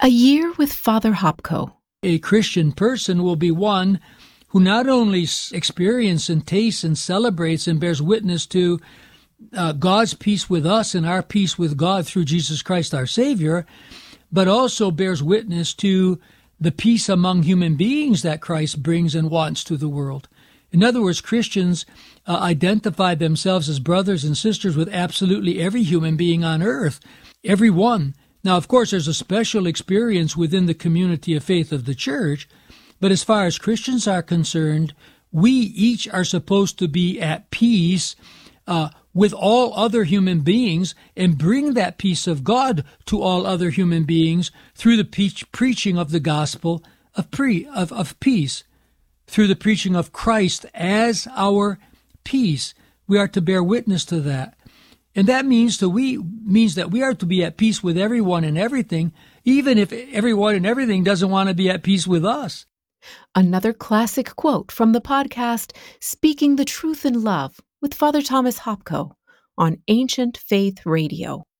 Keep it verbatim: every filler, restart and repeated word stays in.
A Year with Father Hopko. A Christian person will be one who not only experiences and tastes and celebrates and bears witness to uh, God's peace with us and our peace with God through Jesus Christ our Savior, but also bears witness to the peace among human beings that Christ brings and wants to the world. In other words, Christians uh, identify themselves as brothers and sisters with absolutely every human being on earth, every one. Now, of course, there's a special experience within the community of faith of the church, but as far as Christians are concerned, we each are supposed to be at peace uh, with all other human beings and bring that peace of God to all other human beings through the pe- preaching of the gospel of, pre- of, of peace, through the preaching of Christ as our peace. We are to bear witness to that. And that means that we means that we are to be at peace with everyone and everything, even if everyone and everything doesn't want to be at peace with us. Another classic quote from the podcast, Speaking the Truth in Love with Father Thomas Hopko on Ancient Faith Radio.